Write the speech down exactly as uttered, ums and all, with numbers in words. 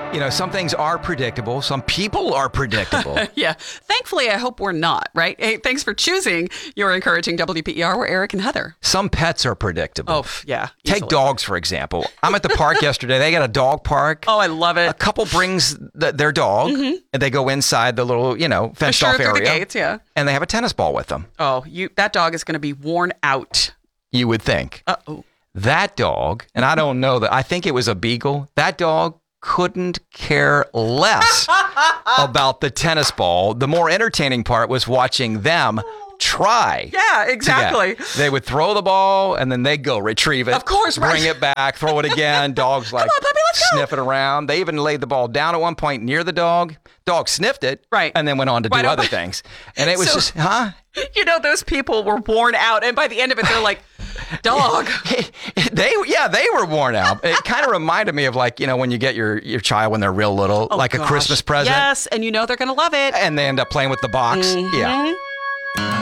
You know, some things are predictable. Some people are predictable. Yeah. Thankfully, I hope we're not, right? Hey, thanks for choosing your encouraging W P E R. We're Eric and Heather. Some pets are predictable. Oh, yeah. Take easily. dogs, for example. I'm at the park yesterday. They got a dog park. Oh, I love it. A couple brings the, their dog, mm-hmm. and they go inside the little, you know, fenced sure, off through area. the gates, yeah. And they have a tennis ball with them. Oh, you that dog is going to be worn out. You would think. Uh-oh. That dog, and I don't know that, I think it was a beagle. That dog couldn't care less about the tennis ball. The more entertaining part was watching them try. Yeah, exactly. They would throw the ball and then they'd go retrieve it. Of course, right. Bring it back, throw it again. Dogs like Come on, puppy, let's go. sniff it around. They even laid the ball down at one point near the dog. Dog sniffed it. Right. And then went on to Right do on. other things. And it was So- just, huh? You know, those people were worn out. And by the end of it, they're like, dog. They, yeah, they were worn out. It kind of reminded me of like, you know, when you get your, your child when they're real little, Oh, like gosh. a Christmas present. Yes, and you know they're going to love it. And they end up playing with the box. Mm-hmm. Yeah.